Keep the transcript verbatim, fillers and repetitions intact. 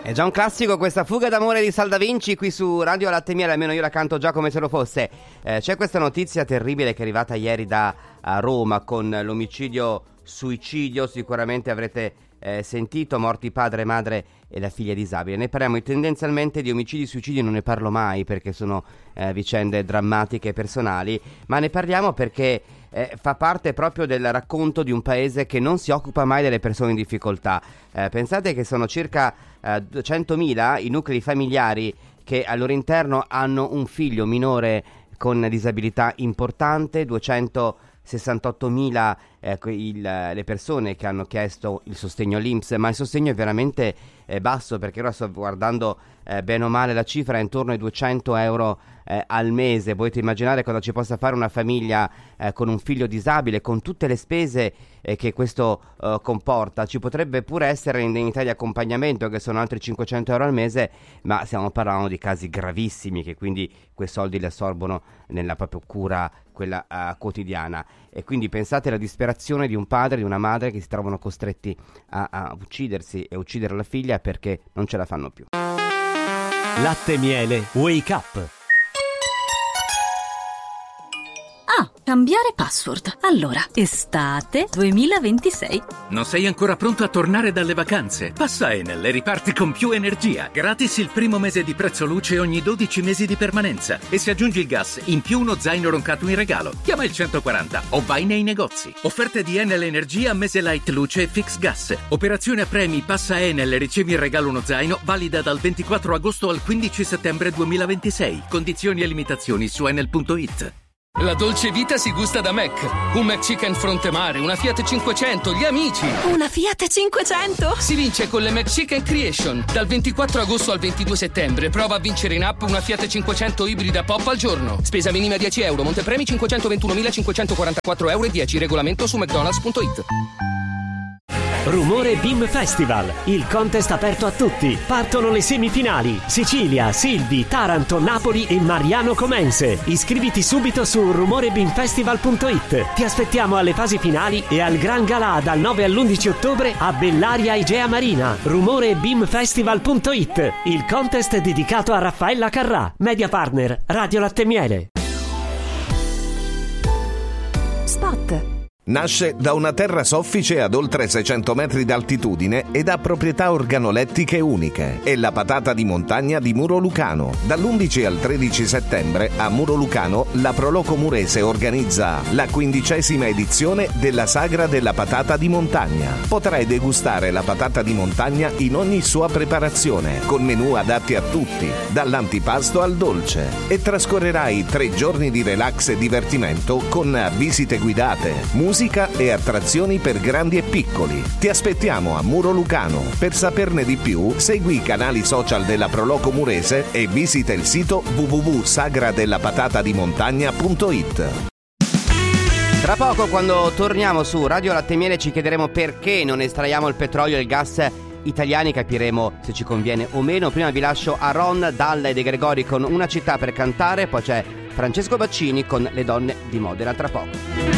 È già un classico questa Fuga d'amore di Sal Da Vinci qui su Radio Latte Miele, almeno io la canto già come se lo fosse. Eh, c'è questa notizia terribile che è arrivata ieri da a Roma con l'omicidio suicidio, sicuramente avrete eh, sentito, morti padre, madre e la figlia disabile. Ne parliamo tendenzialmente di omicidi suicidi, non ne parlo mai perché sono eh, vicende drammatiche e personali, ma ne parliamo perché Eh, fa parte proprio del racconto di un paese che non si occupa mai delle persone in difficoltà. Eh, pensate che sono circa eh, duecentomila i nuclei familiari che al loro interno hanno un figlio minore con disabilità importante, duecentosessantottomila eh, il, le persone che hanno chiesto il sostegno all'I N P S, ma il sostegno è veramente eh, basso, perché ora sto guardando eh, bene o male la cifra è intorno ai duecento euro eh, al mese. Potete immaginare cosa ci possa fare una famiglia eh, con un figlio disabile, con tutte le spese eh, che questo eh, comporta. Ci potrebbe pure essere l'indennità di accompagnamento, che sono altri cinquecento euro al mese, ma stiamo parlando di casi gravissimi che quindi quei soldi li assorbono nella propria cura, quella uh, quotidiana. E quindi pensate alla disperazione di un padre e di una madre che si trovano costretti a, a uccidersi e uccidere la figlia perché non ce la fanno più. Latte Miele Wake Up. Ah, cambiare password. Allora, estate duemilaventisei. Non sei ancora pronto a tornare dalle vacanze? Passa Enel e riparti con più energia. Gratis il primo mese di prezzo luce ogni dodici mesi di permanenza. E se aggiungi il gas, in più uno zaino roncato in regalo. Chiama il centoquaranta o vai nei negozi. Offerte di Enel Energia, mese light luce e fix gas. Operazione a premi, passa Enel e ricevi in regalo uno zaino, valida dal ventiquattro agosto al quindici settembre duemilaventisei. Condizioni e limitazioni su enel punto it. La dolce vita si gusta da Mac. Un McChicken fronte mare, una Fiat cinquecento, gli amici. Una Fiat cinquecento? Si vince con le McChicken Creation. Dal ventiquattro agosto al ventidue settembre prova a vincere in app una Fiat cinquecento ibrida pop al giorno. Spesa minima dieci euro, montepremi cinquecentoventunomilacinquecentoquarantaquattro euro e dieci. Regolamento su mcdonalds punto it. Rumore B I M Festival, il contest aperto a tutti. Partono le semifinali: Sicilia, Silvi, Taranto, Napoli e Mariano Comense. Iscriviti subito su rumore bim festival punto it. Ti aspettiamo alle fasi finali e al Gran Galà dal nove all'undici ottobre a Bellaria Igea Marina. rumore bim festival punto it, il contest dedicato a Raffaella Carrà, media partner Radio Latte Miele. Spot. Nasce da una terra soffice ad oltre seicento metri d'altitudine ed ha proprietà organolettiche uniche. È la patata di montagna di Muro Lucano. Dall'undici al tredici settembre a Muro Lucano la Proloco Murese organizza la quindicesima edizione della Sagra della Patata di Montagna. Potrai degustare la patata di montagna in ogni sua preparazione, con menù adatti a tutti, dall'antipasto al dolce. E trascorrerai tre giorni di relax e divertimento con visite guidate, musica e attrazioni per grandi e piccoli. Ti aspettiamo a Muro Lucano. Per saperne di più, segui i canali social della Proloco Murese e visita il sito w w w punto sagra della patata di montagna punto it. Tra poco, quando torniamo su Radio Latte Miele, ci chiederemo perché non estraiamo il petrolio e il gas italiani, capiremo se ci conviene o meno. Prima vi lascio a Ron, Dalla e De Gregori con Una città per cantare, poi c'è Francesco Baccini con Le donne di Modena. Tra poco.